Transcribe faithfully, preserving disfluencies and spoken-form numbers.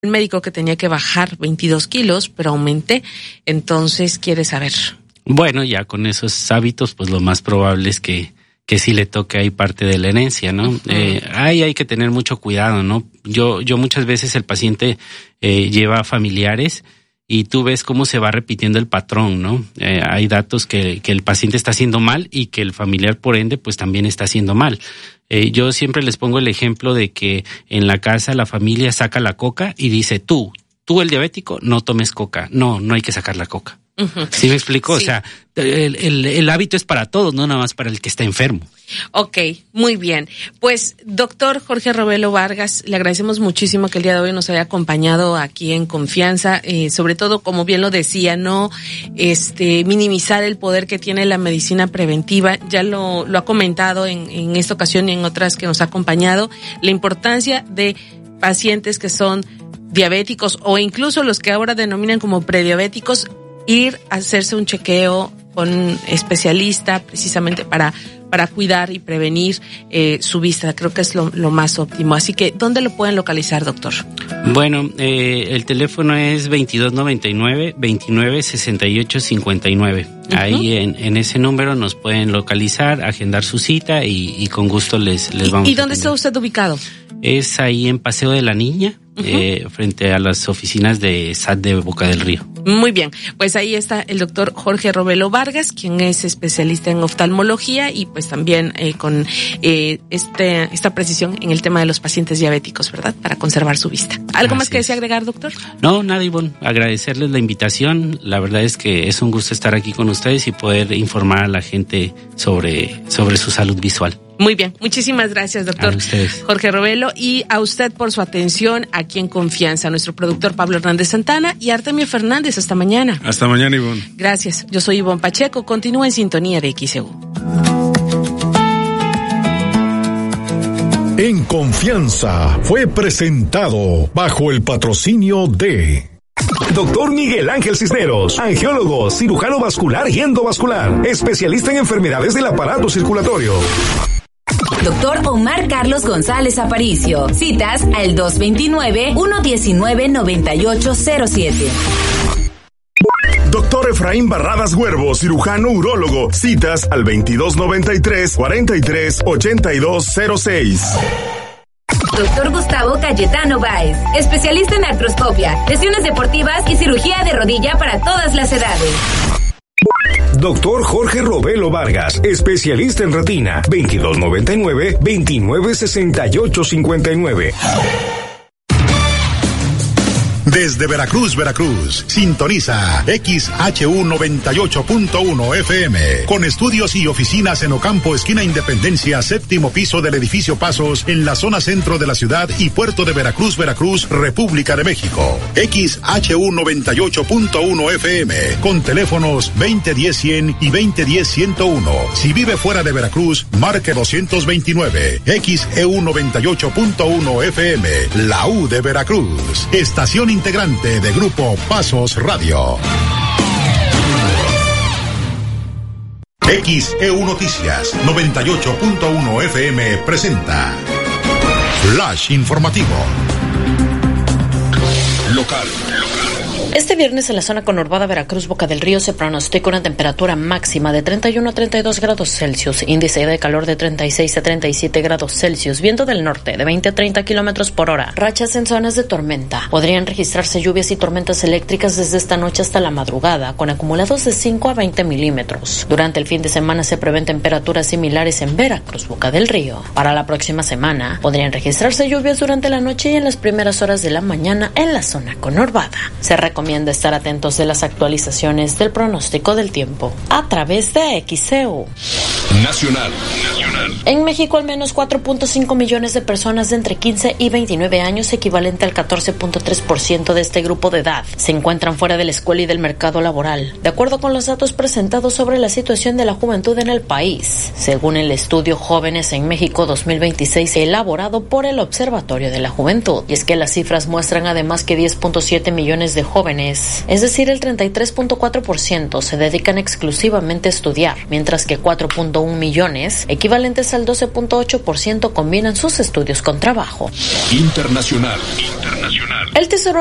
el médico que tenía que bajar veintidós kilos, pero aumenté. Entonces, quiere saber. Bueno, ya con esos hábitos, pues lo más probable es que, que sí le toque ahí parte de la herencia, ¿no? Uh-huh. Eh, ahí hay que tener mucho cuidado, ¿no? Yo, yo muchas veces el paciente eh, lleva familiares y tú ves cómo se va repitiendo el patrón, ¿no? Eh, hay datos que, que el paciente está haciendo mal y que el familiar, por ende, pues también está haciendo mal. Eh, yo siempre les pongo el ejemplo de que en la casa la familia saca la coca y dice, tú, tú el diabético, no tomes coca. No, no hay que sacar la coca. Uh-huh. ¿Sí me explico? Sí. O sea, el, el, el hábito es para todos, no nada más para el que está enfermo. Ok, muy bien. Pues, doctor Jorge Robelo Vargas, le agradecemos muchísimo que el día de hoy nos haya acompañado aquí en Confianza, eh, sobre todo, como bien lo decía, no este minimizar el poder que tiene la medicina preventiva. Ya lo, lo ha comentado en, en esta ocasión y en otras que nos ha acompañado, la importancia de pacientes que son diabéticos o incluso los que ahora denominan como prediabéticos, ir a hacerse un chequeo con un especialista precisamente para para cuidar y prevenir eh, su vista. Creo que es lo, lo más óptimo. Así que, ¿dónde lo pueden localizar, doctor? Bueno, eh, el teléfono es veintidós noventa y nueve, veintinueve sesenta y ocho cincuenta y nueve. Uh-huh. Ahí en, en ese número nos pueden localizar, agendar su cita y, y con gusto les, les vamos a ¿Y dónde está usted ubicado? Es ahí en Paseo de la Niña, uh-huh. eh, frente a las oficinas de S A T de Boca del Río. Muy bien, pues ahí está el doctor Jorge Robelo Vargas, quien es especialista en oftalmología y pues también eh, con eh, este esta precisión en el tema de los pacientes diabéticos, ¿verdad? Para conservar su vista. ¿Algo Así más que desea agregar, doctor? No, nada, Ivonne. Agradecerles la invitación. La verdad es que es un gusto estar aquí con ustedes y poder informar a la gente sobre, sobre su salud visual. Muy bien, muchísimas gracias, doctor Jorge Robelo, y a usted por su atención aquí en Confianza, a nuestro productor Pablo Hernández Santana y Artemio Fernández. Hasta mañana. Hasta mañana, Ivonne. Gracias. Yo soy Ivonne Pacheco. Continúa en sintonía de X E U. En Confianza fue presentado bajo el patrocinio de Doctor Miguel Ángel Cisneros, angiólogo, cirujano vascular y endovascular, especialista en enfermedades del aparato circulatorio. Doctor Omar Carlos González Aparicio. Citas al dos veintinueve, uno diecinueve, noventa y ocho cero siete. Doctor Efraín Barradas Huervo, cirujano urólogo. Citas al veintidós noventa y tres, cuarenta y tres, ochenta y dos cero seis. Doctor Gustavo Cayetano Báez, especialista en artroscopia, lesiones deportivas y cirugía de rodilla para todas las edades. Doctor Jorge Robelo Vargas, especialista en retina, veintidós noventa y nueve, veintinueve sesenta y ocho cincuenta y nueve. Desde Veracruz, Veracruz, sintoniza X H U noventa y ocho punto uno F M, con estudios y oficinas en Ocampo, esquina Independencia, séptimo piso del edificio Pasos, en la zona centro de la ciudad y puerto de Veracruz, Veracruz, República de México. X H U noventa y ocho punto uno F M, con teléfonos veinte diez cien y veinte diez ciento uno. Si vive fuera de Veracruz, marque doscientos veintinueve. X E U noventa y ocho punto uno F M, la U de Veracruz. Estación integrante de Grupo Pasos Radio. X E U Noticias noventa y ocho punto uno F M presenta Flash Informativo. Local. Este viernes en la zona conurbada Veracruz, Boca del Río, se pronostica una temperatura máxima de treinta y uno a treinta y dos grados Celsius, índice de calor de treinta y seis a treinta y siete grados Celsius, viento del norte de veinte a treinta kilómetros por hora, rachas en zonas de tormenta. Podrían registrarse lluvias y tormentas eléctricas desde esta noche hasta la madrugada, con acumulados de cinco a veinte milímetros. Durante el fin de semana se prevén temperaturas similares en Veracruz, Boca del Río. Para la próxima semana, podrían registrarse lluvias durante la noche y en las primeras horas de la mañana en la zona conurbada. Se recomienda Recomienda estar atentos de las actualizaciones del pronóstico del tiempo a través de X E U. Nacional. Nacional. En México, al menos cuatro punto cinco millones de personas de entre quince y veintinueve años, equivalente al catorce punto tres por ciento de este grupo de edad, se encuentran fuera de la escuela y del mercado laboral, de acuerdo con los datos presentados sobre la situación de la juventud en el país, según el estudio Jóvenes en México dos mil veintiséis elaborado por el Observatorio de la Juventud. Y es que las cifras muestran además que diez punto siete millones de jóvenes, es decir, el treinta y tres punto cuatro por ciento, se dedican exclusivamente a estudiar, mientras que cuatro punto uno millones, equivalentes pasa al doce punto ocho por ciento combinan sus estudios con trabajo. Internacional. Internacional. El Tesoro